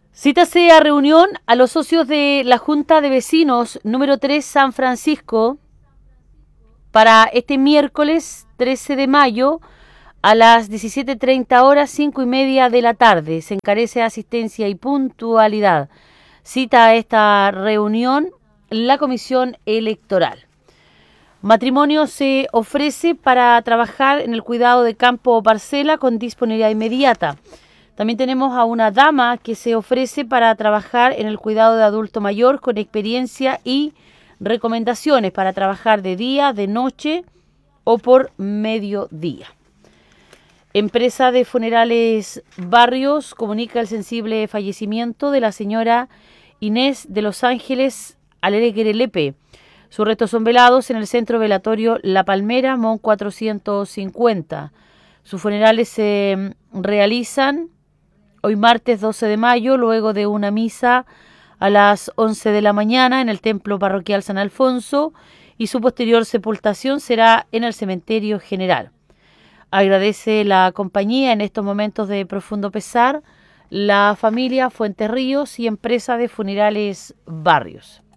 Cítase a reunión a los socios de la Junta de Vecinos número 3 San Francisco para este miércoles 13 de mayo a las 17:30 horas, 5:30 de la tarde. Se encarece asistencia y puntualidad. Cita a esta reunión la Comisión Electoral. Matrimonio se ofrece para trabajar en el cuidado de campo o parcela con disponibilidad inmediata. También tenemos a una dama que se ofrece para trabajar en el cuidado de adulto mayor con experiencia y recomendaciones para trabajar de día, de noche o por mediodía. Empresa de Funerales Barrios comunica el sensible fallecimiento de la señora Inés de Los Ángeles Aleguerelepe. Sus restos son velados en el centro velatorio La Palmera, Mon 450. Sus funerales se realizan hoy martes 12 de mayo, luego de una misa a las 11 de la mañana en el Templo Parroquial San Alfonso, y su posterior sepultación será en el Cementerio General. Agradece la compañía en estos momentos de profundo pesar la familia Fuentes Ríos y Empresa de Funerales Barrios.